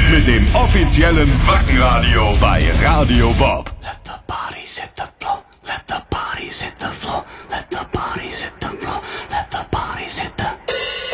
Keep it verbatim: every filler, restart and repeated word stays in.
Mit dem offiziellen Wackenradio bei Radio Bob. Let the bodies hit the floor. Let the bodies hit the floor. Let the